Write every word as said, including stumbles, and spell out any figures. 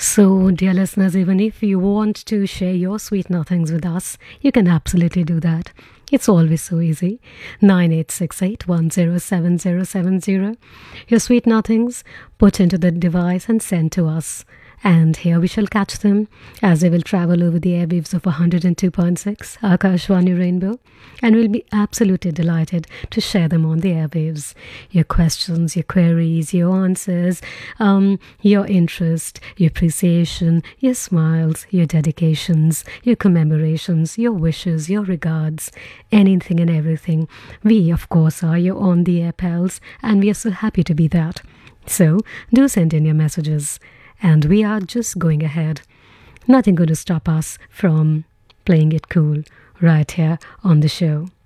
So, dear listeners, even if you want to share your sweet nothings with us, you can absolutely do that. It's always so easy. nine eight six eight, one zero seven zero seven zero. Your sweet nothings put into the device and sent to us. And here we shall catch them as they will travel over the airwaves of one hundred two point six Akashvani Rainbow, and we'll be absolutely delighted to share them on the airwaves. Your questions, your queries, your answers, um, your interest, your appreciation, your smiles, your dedications, your commemorations, your wishes, your regards, anything and everything. We, of course, are your on-the-air pals, and we are so happy to be that. So, do send in your messages. And we are just going ahead. Nothing going to stop us from playing it cool right here on the show.